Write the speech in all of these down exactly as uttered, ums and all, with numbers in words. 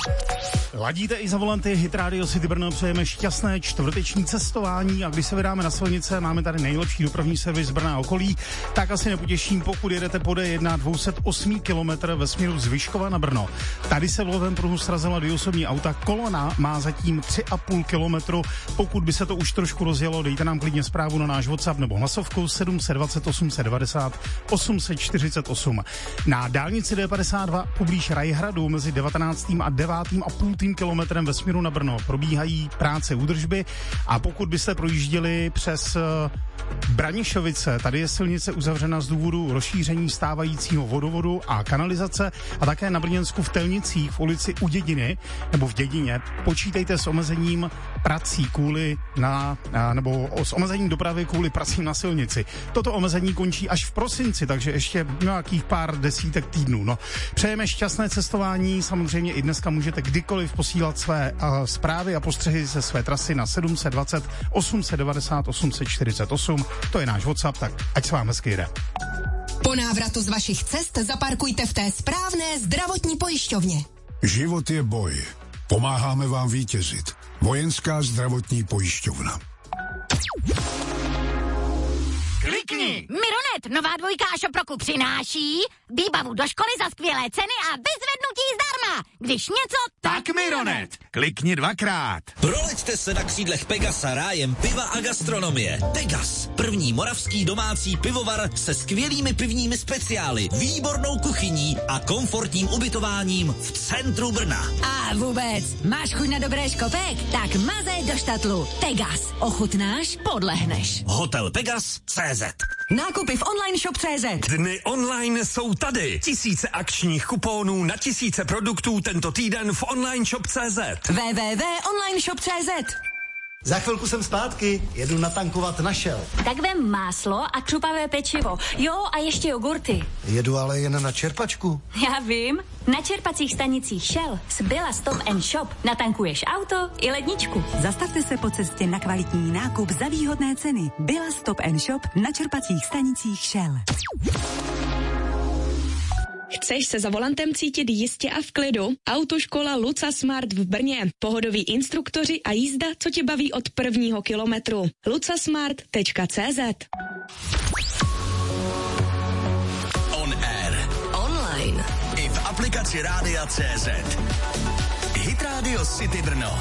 Ladíte i za volanty, Hit Radio City Brno, přejeme šťastné čtvrteční cestování a když se vydáme na silnice, máme tady nejlepší dopravní servis Brna a okolí, tak asi nepotěším, pokud jedete po D jedna dvě stě osm kilometrů ve směru z Vyškova na Brno. Tady se v lovém pruhu srazila dvě osobní auta, kolona má zatím tři a půl kilometru, pokud by se to už trošku rozjelo, dejte nám klidně zprávu na náš WhatsApp nebo hlasovku sedm set dvacet osm set devadesát osm set čtyřicet osm. Na dálnici D padesát dva poblíž Rajhradu mezi devatenáctým a devátým a půl kilometrem ve směru na Brno probíhají práce údržby a pokud byste projížděli přes Branišovice, tady je silnice uzavřena z důvodu rozšíření stávajícího vodovodu a kanalizace a také na Brněnsku v Telnicích v ulici U Dědiny nebo v Dědině počítejte s omezením prací kvůli na, nebo s omezením dopravy kvůli pracím na silnici. Toto omezení končí až v prosinci, takže ještě nějakých pár desítek týdnů. No, přejeme šťastné cestování, samozřejmě i dneska můžete kdykoliv posílat své uh, zprávy a postřehy ze své trasy na sedm set dvacet osm set devadesát osm set čtyřicet osm. To je náš WhatsApp, tak ať se vám hezky jde. Po návratu z vašich cest zaparkujte v té správné zdravotní pojišťovně. Život je boj. Pomáháme vám vítězit. Vojenská zdravotní pojišťovna. Klikni! Mironet, nová dvojka a Šoproku přináší výbavu do školy za skvělé ceny a vyzvednutí zdarma. Když něco, tak, tak Mironet. Klikni dvakrát. Proleďte se na křídlech Pegasa rájem piva a gastronomie. Pegas, první moravský domácí pivovar se skvělými pivními speciály, výbornou kuchyní a komfortním ubytováním v centru Brna. A vůbec, máš chuť na dobré škopek? Tak mazej do štatlu. Pegas, ochutnáš, podlehneš. Hotel Pegas C Z. Nákupy v online shop C Z. Dny online jsou tady. Tisíce akčních kuponů na tisíce produktů tento týden v online shop C Z. w w w tečka online shop tečka c z. Za chvilku jsem zpátky, jedu natankovat na Shell. Tak vem máslo a křupavé pečivo. Jo, a ještě jogurty. Jedu ale jen na čerpačku. Já vím. Na čerpacích stanicích Shell z Billa Stop and Shop natankuješ auto i ledničku. Zastavte se po cestě na kvalitní nákup za výhodné ceny. Billa Stop and Shop na čerpacích stanicích Shell. Chceš se za volantem cítit jistě a v klidu? Autoškola Luca Smart v Brně. Pohodoví instruktoři a jízda, co tě baví od prvního kilometru. lucasmart tečka c z. On air. Online. I v aplikaci Rádia C Z. Hit Radio City Brno.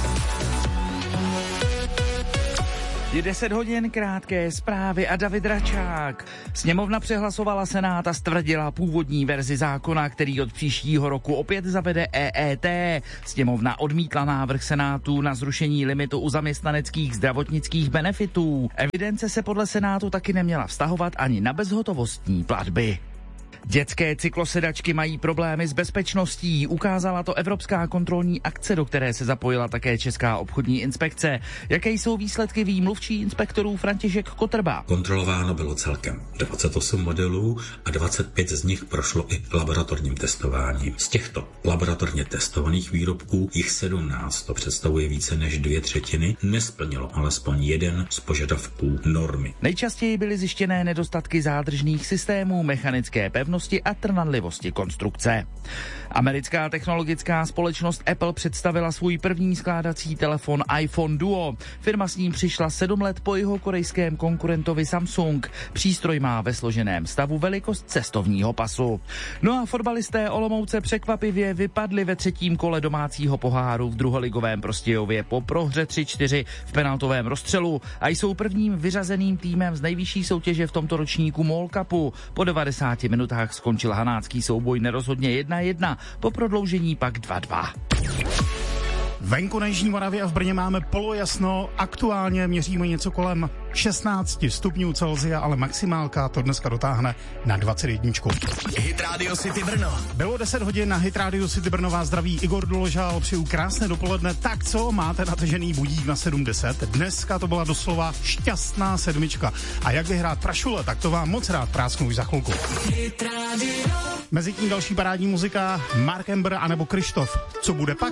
Je deset hodin, krátké zprávy a David Račák. Sněmovna přehlasovala Senát a stvrdila původní verzi zákona, který od příštího roku opět zavede E E T. Sněmovna odmítla návrh Senátu na zrušení limitu u zaměstnaneckých zdravotnických benefitů. Evidence se podle Senátu taky neměla vztahovat ani na bezhotovostní platby. Dětské cyklosedačky mají problémy s bezpečností. Ukázala to Evropská kontrolní akce, do které se zapojila také Česká obchodní inspekce. Jaké jsou výsledky, ví mluvčí inspektorů František Kotrba. Kontrolováno bylo celkem dvacet osm modelů a dvacet pět z nich prošlo i laboratorním testováním. Z těchto laboratorně testovaných výrobků jich sedmnáct, to představuje více než dvě třetiny, nesplnilo alespoň jeden z požadavků normy. Nejčastěji byly zjištěné nedostatky zádržných systémů, mechanické pevnosti a trvanlivosti konstrukce. Americká technologická společnost Apple představila svůj první skládací telefon iPhone Duo. Firma s ním přišla sedm let po jeho korejském konkurentovi Samsung. Přístroj má ve složeném stavu velikost cestovního pasu. No a fotbalisté Olomouce překvapivě vypadli ve třetím kole domácího poháru v druholigovém Prostějově po prohře tři čtyři v penaltovém rozstřelu a jsou prvním vyřazeným týmem z nejvyšší soutěže v tomto ročníku MOL Cupu. Po devadesáti minutách skončil hanácký souboj nerozhodně jedna jedna, po prodloužení pak dva dva. Venku na Jižní Moravě a v Brně máme polojasno, aktuálně měříme něco kolem šestnáct stupňů Celsia, ale maximálka to dneska dotáhne na dvacet jedna. Hit Radio City Brno. Bylo deset hodin, na Hit Radio City Brno vás zdraví Igor Doložal, přeju krásné dopoledne. Tak co, máte natažený budík na sedm deset? Dneska to byla doslova šťastná sedmička. A jak vyhrát prašule, tak to vám moc rád prásknu už za chvilku. Mezitím další parádní muzika, Mark Ember anebo Krištof. Co bude pak?